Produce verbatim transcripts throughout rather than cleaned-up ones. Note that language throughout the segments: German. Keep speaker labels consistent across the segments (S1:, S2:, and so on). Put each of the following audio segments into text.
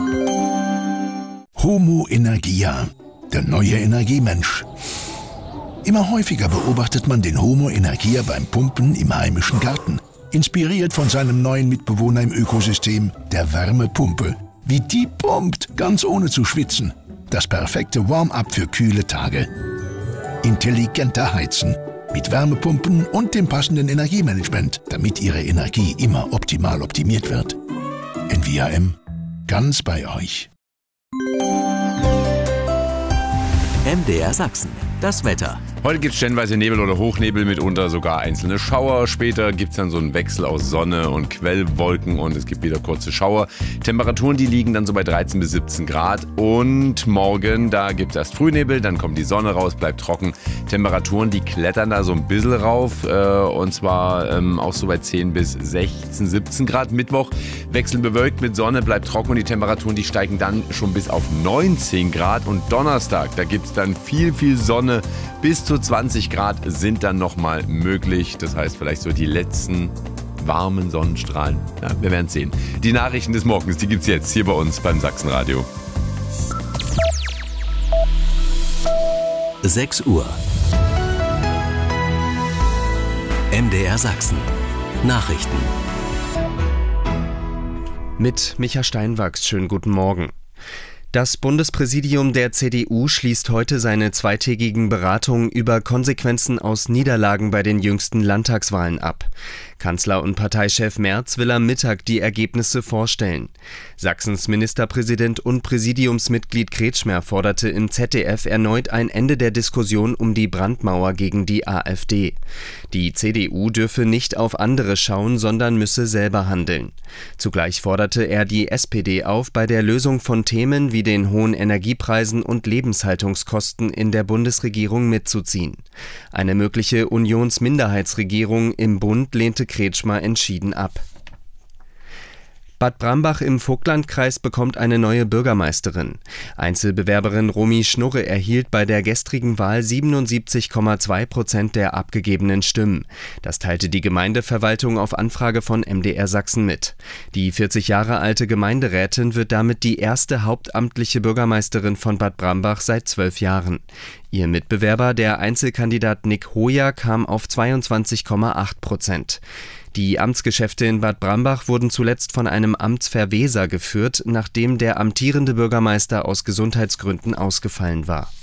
S1: Homo Energia, der neue Energiemensch. Immer häufiger beobachtet man den Homo Energia beim Pumpen im heimischen Garten. Inspiriert von seinem neuen Mitbewohner im Ökosystem, der Wärmepumpe. Wie die pumpt, ganz ohne zu schwitzen. Das perfekte Warm-up für kühle Tage. Intelligenter Heizen. Mit Wärmepumpen und dem passenden Energiemanagement, damit Ihre Energie immer optimal optimiert wird. N V A M, ganz bei euch.
S2: M D R Sachsen, das Wetter.
S3: Heute gibt es stellenweise Nebel oder Hochnebel, mitunter sogar einzelne Schauer. Später gibt es dann so einen Wechsel aus Sonne und Quellwolken und es gibt wieder kurze Schauer. Temperaturen, die liegen dann so bei dreizehn bis siebzehn Grad. Und morgen, da gibt es erst Frühnebel, dann kommt die Sonne raus, bleibt trocken. Temperaturen, die klettern da so ein bisschen rauf. Äh, und zwar ähm, auch so bei zehn bis sechzehn, siebzehn Grad. Mittwoch wechselbewölkt mit Sonne, bleibt trocken und die Temperaturen, die steigen dann schon bis auf neunzehn Grad. Und Donnerstag, da gibt es dann viel, viel Sonne. Bis zu zwanzig Grad sind dann nochmal möglich. Das heißt, vielleicht so die letzten warmen Sonnenstrahlen. Ja, wir werden es sehen. Die Nachrichten des Morgens, die gibt es jetzt hier bei uns beim Sachsenradio.
S2: sechs Uhr. M D R Sachsen. Nachrichten.
S4: Mit Micha Steinwachs, schönen guten Morgen. Das Bundespräsidium der C D U schließt heute seine zweitägigen Beratungen über Konsequenzen aus Niederlagen bei den jüngsten Landtagswahlen ab. Kanzler und Parteichef Merz will am Mittag die Ergebnisse vorstellen. Sachsens Ministerpräsident und Präsidiumsmitglied Kretschmer forderte im Z D F erneut ein Ende der Diskussion um die Brandmauer gegen die AfD. Die C D U dürfe nicht auf andere schauen, sondern müsse selber handeln. Zugleich forderte er die S P D auf, bei der Lösung von Themen wie den hohen Energiepreisen und Lebenshaltungskosten in der Bundesregierung mitzuziehen. Eine mögliche Unionsminderheitsregierung im Bund lehnte Kretschmer entschieden ab. Bad Brambach im Vogtlandkreis bekommt eine neue Bürgermeisterin. Einzelbewerberin Romy Schnurre erhielt bei der gestrigen Wahl siebenundsiebzig Komma zwei Prozent der abgegebenen Stimmen. Das teilte die Gemeindeverwaltung auf Anfrage von M D R Sachsen mit. Die vierzig Jahre alte Gemeinderätin wird damit die erste hauptamtliche Bürgermeisterin von Bad Brambach seit zwölf Jahren. Ihr Mitbewerber, der Einzelkandidat Nick Hoyer, kam auf zweiundzwanzig Komma acht Prozent. Die Amtsgeschäfte in Bad Brambach wurden zuletzt von einem Amtsverweser geführt, nachdem der amtierende Bürgermeister aus Gesundheitsgründen ausgefallen war.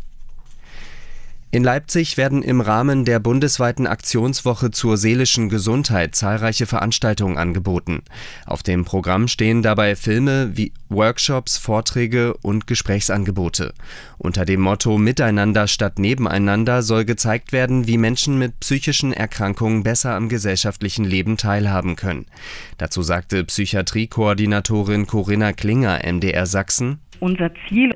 S4: In Leipzig werden im Rahmen der bundesweiten Aktionswoche zur seelischen Gesundheit zahlreiche Veranstaltungen angeboten. Auf dem Programm stehen dabei Filme wie Workshops, Vorträge und Gesprächsangebote. Unter dem Motto Miteinander statt Nebeneinander soll gezeigt werden, wie Menschen mit psychischen Erkrankungen besser am gesellschaftlichen Leben teilhaben können. Dazu sagte Psychiatriekoordinatorin Corinna Klinger M D R Sachsen:
S5: Unser Ziel